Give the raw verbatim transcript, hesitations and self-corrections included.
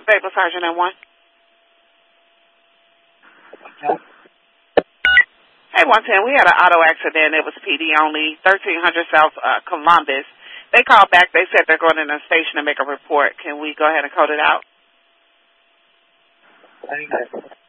Stable Sergeant at one. Hey, one ten, we had an auto accident. It was P D only, thirteen hundred South uh, Columbus. They called back. They said they're going to the station to make a report. Can we go ahead and code it out? Okay.